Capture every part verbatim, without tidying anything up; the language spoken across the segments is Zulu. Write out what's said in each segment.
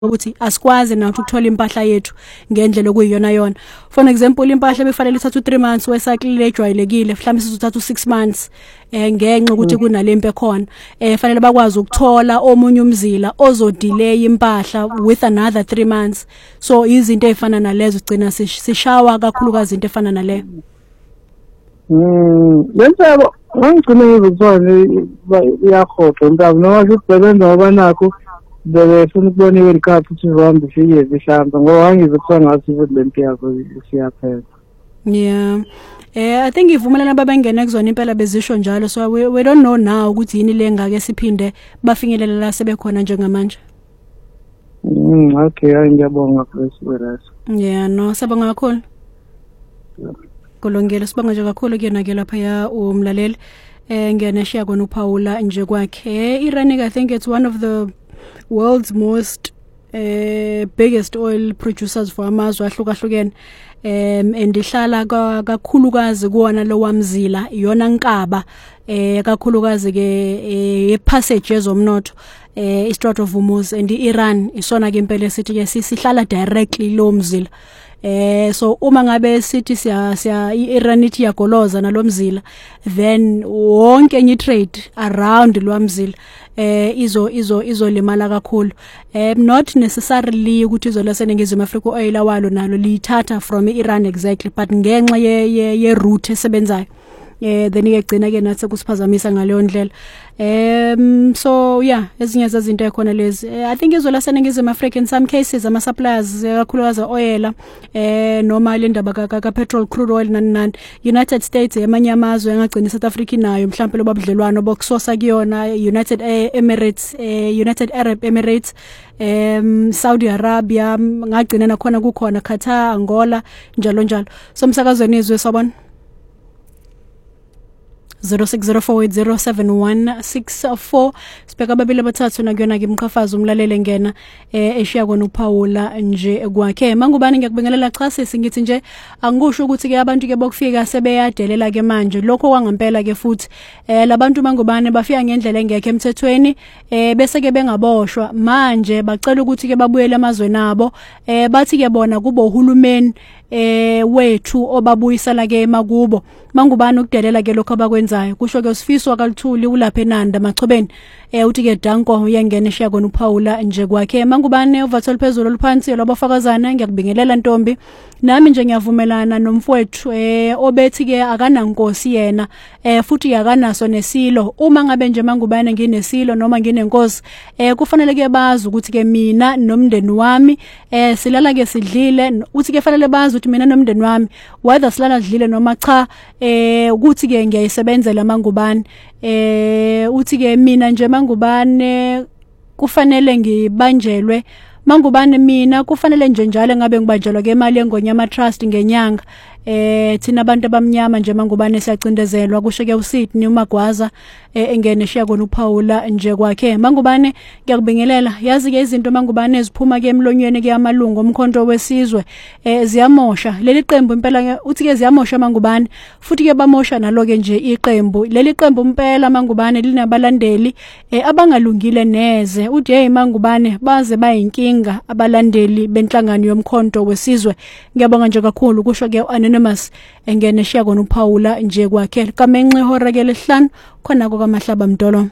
ukuthi asikwazi nathi ukuthola impahla yethu ngendlela okuyiyona yona. For example, impahla befanele ithatha three months wecycle ejwayelekile, mhlawumbe sizothatha six months eh ngenxa ukuthi kunalempe ekhona. Eh fanele bakwazi ukuthola omunye umzila ozodelay impahla with another three months. So izinto ezifana nalezo sigcina sishawa kakhulukazi into efana naleyo. Mm, yenzaba ngicina ngizokuzona iyakhoqa intaba noma sisebenza ngoba nakho bebe funa ukubona iWorld Cup ukuthi izohamba ifike zihlanza ngoba angizokuthiwa ngathi ilempi yakho siyaphela. Yeah. Eh I think ivumelana babengena kuzona impela bezisho njalo, so we, we don't know now ukuthi yini lengake siphinde bafinyelela la sebekhona njengamanje. Mm, okay, ngiyabonga Chris. Yeah, no, sabonga kakhulu. Kolongela sibonga nje kakhulu kuyena ke lapha ya umlaleli. Eh ngene shiya kona uPaula nje kwakhe. Iran, I think it's one of the world's most uh, biggest oil producers for amazwe ahlukahlukene. Um endihlala kakhulukazi kuona lo wamzila iyona nkaba eh kakhulukazi ke passage ezomnotho eh iStrait of Hormuz and iIran isona ke impela sithi ke sihlala directly lo mzila. Eh so uma ngabe sithi siya siya iIran ithi yagoloza nalomzila, then wonke enye trade around lo mzila eh izo izo izolimala kakhulu. Eh not necessarily ukuthi izolesene ngizima Africa oil awalo nalo lithatha from iIran exactly, but ngenxa ye ye route esebenzayo eh then iyagcina ke nathi kusiphazamisa ngaleyo ndlela. Um so yeah, ezinye zezinto ekhona lezi I think izolasene ngizima Africa in some cases ama suppliers kakhulukazi oil eh noma le ndaba ka petrol crude oil nani nani United States emanye amazwe engagcina South Africa nayo mhlawumbe lo babudlelwano bokusosa kuyona United Emirates eh United Arab Emirates um Saudi Arabia ngagcina nakhona kukhona Qatar, Angola njalo njalo. So umsakazweni izwe sabona zero six zero four eight zero seven one six four sibeka babili bathathu nakuyona ke mkhafazi umlalele ngena eh eshiya kona uPaula nje kwakhe. Mangubani ngiyakubingelela cha sisi ngithi nje angikusho ukuthi ke abantu ke bokufika sebeyadelela ke manje lokho kwangempela ke futhi eh labantu mangubani bafika ngendlela engekho emthethweni eh bese ke bengaboshwa manje bacela ukuthi ke babuyele amazweni abo eh bathi ke bona kubo uhulumeni eh wethu obabuyisala ke emakubo. Mangubani ukudelela ke lokho abakwenzayo kusho ke usifiswa kaluthuli ulapha eNanda Machobeni eh uthi ke Danko uyangena eshiya kona uPaula nje kwakhe. Mangubani uvatho liphezulu oluphansi labafakazana ngiyakubingelela ntombi nami nje ngiyavumelana nomfowethu eh obethi ke akanankosi yena eh futhi akanaso nesilo. Uma ngabe nje mangubani nginesilo noma nginenkosi eh kufanele ke bazi ukuthi ke mina nomndeni wami eh silala ke sidlile, uthi ke fanele bazi ukuthi mina nomndeni wami whether silala sidlile noma cha eh ukuthi ke ngiyayisebenzela mangubani eh uthi ke mina nje mangubane kufanele ngibanjelwe mangubane mina kufanele nje njalo ngabe ngibanjelwa ke imali engonyama trust ngenyanga. Eh thina abantu abamnyama nje mangubane siyacindezelwa kusho ke uSidney uMagwaza engene eshiya kona uPaula nje kwakhe. Mangubane ngiyakubingelela, yazi ke izinto mangubane eziphuma ke emlonyweni ke amalungu omkhonto wesizwe eh ziyamosha leli qembu impela uthi ke ziyamosha mangubane futhi ke bamosha nalo ke nje iqembu leli qembu impela mangubane linabalandeli eh abangalungile neze. Uthi hey mangubane baze bayinkinga abalandeli benhlangano yomkhonto wesizwe. Ngiyabonga nje kakhulu kusho ke Anonymous engene eshiya kona uPaula nje kwakhe kamenxe ihora ke lesihlanu khona ko kaMahlaba Mdolo.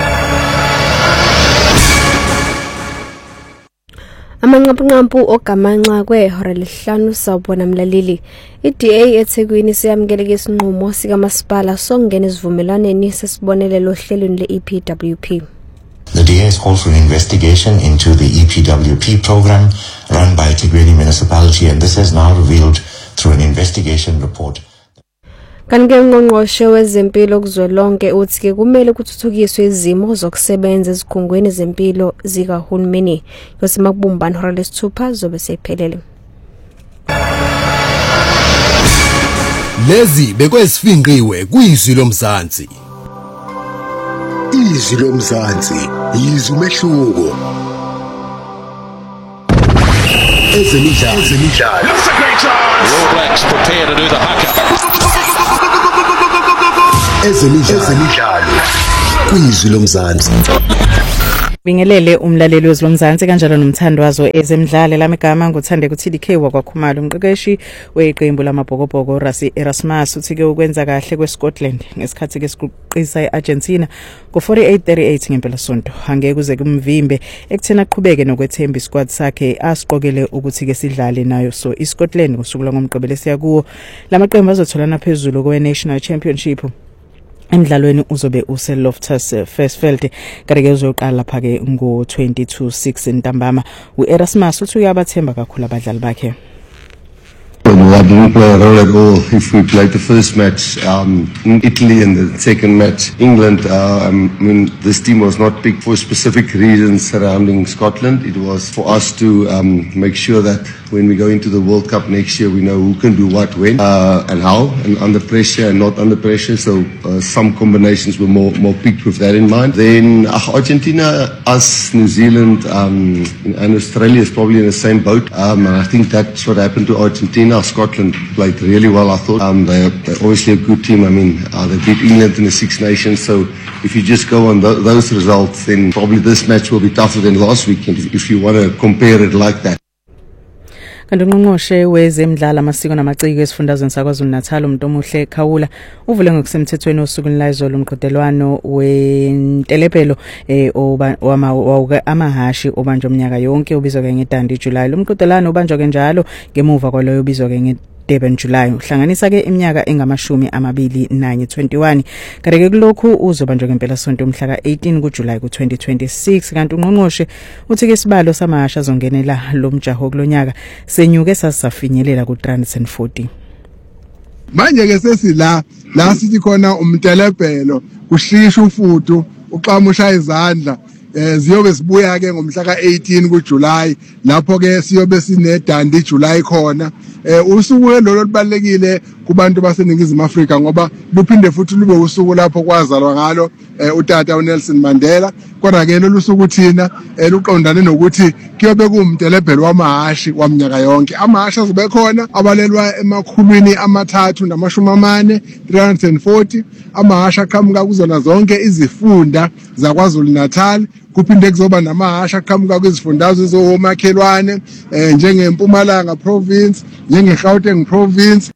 Amanqaphanqaphu ogamanxa kwehora lesihlanu sawubona mlaleli. iD A eThekwini siyamkeleke isinqumo sika masipala songena isivumelwaneni sesibonelelo hlelweni leE P W P. The D A has called for an investigation into the E P W P program run by Thekwini Municipality, and this has now revealed through an investigation report. Kanike ngqongqoshe wezempilo kuzwelonke uthi ke kumele kuthuthukiswe izimo zokusebenza ezikhungweni zempilo zikahulumeni. Yosimakubumbani hora lesithupha zobe sephelele. Lezi bekwesifinqiwe kuyizwi lomzansi. Izwi lomzansi yizwi umehluko. Ezemidlalo. Ezemidlalo. All Blacks prepare to do the haka. Ezemidlalo. Ezemidlalo. Kuyizwi lomzansi. Bingelele umlaleli wezomzansi kanjalo nomthandwazo ezemidlalo lamagama nguthande ku T D K wakwakhumalo umqeqeshi weqembu lamabhokobhoko Rassie Erasmus uthi ke ukwenza kahle kweScotland ngesikhathi ke siqisa eArgentina ku forty-eight thirty-eight ngempela sonto angeke kuze kumvimbe ekuthena aqhubeke nokwethemba isquad sakhe asiqokele ukuthi ke sidlale nayo so iScotland kusukela ngomgqibelo siya kuwo lamaqembu azotholana phezulu kwe National Championship. Emdlalweni uzobe use Loftus Versfeld kanti uzoqala lapha ke ngo twenty-two six ntambama uErasmus uthi uyabathemba kakhulu abadlali bakhe. Well, I didn't play a role at all if we played the first match um, in Italy and the second match England. Uh, I mean, this team was not picked for specific reasons surrounding Scotland. It was for us to um, make sure that when we go into the World Cup next year, we know who can do what, when, uh, and how, and under pressure and not under pressure. So uh, some combinations were more, more picked with that in mind. Then uh, Argentina, us, New Zealand, um, and Australia is probably in the same boat. Um, and I think that's what happened to Argentina. Scotland played really well, I thought. Um, they're, they're obviously a good team. I mean, uh, they beat England in the Six Nations. So if you just go on th- those results, then probably this match will be tougher than last weekend, if you want to compare it like that. Kanti ungqongqoshe wezemidlalo amasiko namaciko esifundazweni saKwaZulu Natal umuntu omuhle Khawula uvule ngokusemthethweni osukwini laizolo umqhudelwano wentelepelo eh oba amahashi obanjwa umnyaka yonke ubizwa ke ngeDandi July lo mqhudelwano ubanjwa ke njalo ngemuva kwaloyo ubizwa ke nge Durban July uhlanganisa ke iminyaka engamashumi amabili nanye twenty-one kanti kulokhu uzobanjwa ngempela sonto umhla ka eighteen kuJuly ku twenty twenty-six kanti ungqongqoshe uthi ke isibalo samahasha azongenela lo mjaho kulonyaka senyuke sasafinyelela ku three hundred forty. Manje ke sesila la sithi khona umntelebhelo kushisha ufudu uqamusha izandla eh ziyobe sibuya ke ngomhla ka eighteen kuJuly lapho ke siyobe sine Dandi July khona eh usuku lelo libalekile kubantu baseningizimu Afrika ngoba luphinde futhi lube usuku lapho kwazalwa ngalo utata uNelson Mandela kodwa ke lolu suku thina eluqondane nokuthi kuyobe kumntelebhelo wamahashi waminyaka yonke amahashi azobe khona abalelwa emakhulwini amathathu namashumi amane three hundred forty amahashi aqhamuka kuzona zonke izifunda zaKwaZulu Natal kuphinde kuzoba namahashi aqhamuka kwizifundazwe zomakhelwane njengeMpumalanga province njengeGauteng province.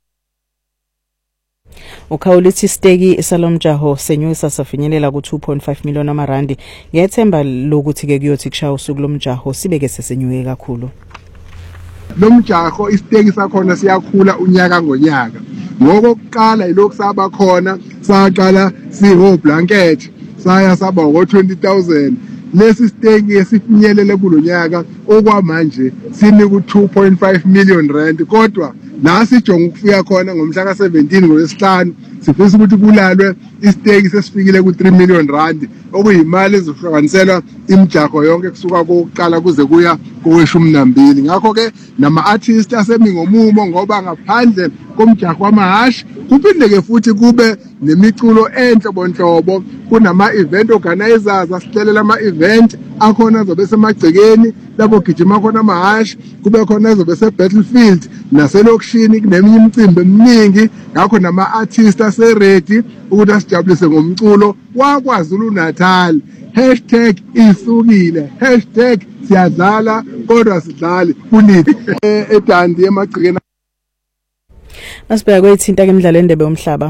Ukhawula ithi steki salomjaho senyusa safinyelela ku two point five million amarandi ngethemba lokuthi ke kuyothi kushaya usuku lomjaho sibeke sesenyuke kakhulu. Lomjaho isteki sakhona siyakhula unyaka ngonyaka ngokuqala ilokhu saba khona saqala siho blanket saya saba ngo twenty thousand lesi steki esifinyelele kulonyaka okwamanje sini ku two point five million rand kodwa la sijonga ukufika khona ngomhla ka seventeen ngolesihlanu sifisa ukuthi kulalwe isteki sesifikile ku three million rand okuyimali ezohlanganiselwa imjaho yonke kusuka kokuqala kuze kuya koweshumi nambili ngakho ke nama artists asemingomumo ngoba ngaphandle komjaho wamahashi kuphinde ke futhi kube nemiculo enhlobonhlobo kunama event organizers asihlelela ama event akhona zobe semagcekeni lapho gijima khona amahashi kube khona zobe se battlefield naselokishini kuneminye imicimbi eminingi ngakho nama artists ase ready ukuthi asijabulise ngomculo waKwaZulu Natal hashtag isukile hashtag siyadlala kodwa sidlali kunini eDandi emagcekeni. Masibheka kwethinta ke imidlalo endebe yomhlaba.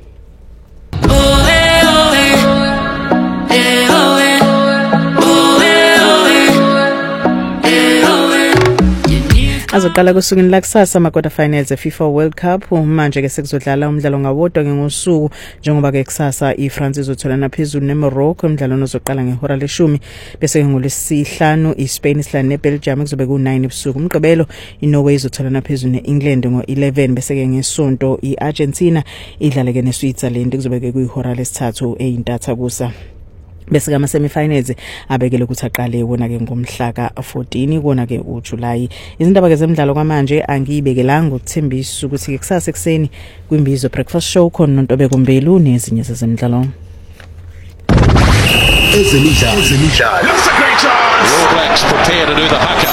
Azoqala kusukini lakusasa ama quarter finals eFIFA World Cup manje ke sekuzodlala umdlalo ngawodwa ke ngosuku njengoba ke kusasa iFrance izotholana phezulu neMorocco umdlalo ozoqala ngehora leshumi bese ngolesihlanu iSpain isla neBelgium kuzobe ku nine ebusuku umgqibelo iNorway izotholana phezulu neEngland ngo eleven bese ke ngesonto iArgentina idlale ke neSwitzerland kuzobe ke kuyihora lesithathu eyintatha kusa. Bese kama semifinals abekele ukuthi aqale wona ke ngomhla ka fourteen kona ke uJuly. Izindaba ke zemidlalo kwamanje angiyibekelanga ukuthembisa ukuthi ke kusasa ekseni kwimbizo breakfast show khona noNtobeko Mbelu nezinye zezemidlalo. Ezemidlalo ezemidlalo. All Blacks prepare to do the haka.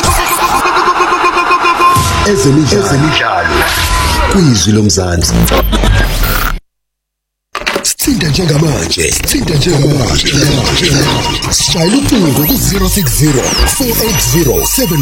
Ezemidlalo ezemidlalo. Kwizwi lomzansi. Sithinda Sithinta njengamanje, sithinta njengamanje. Shayela ucingo ku zero six zero four eight zero seven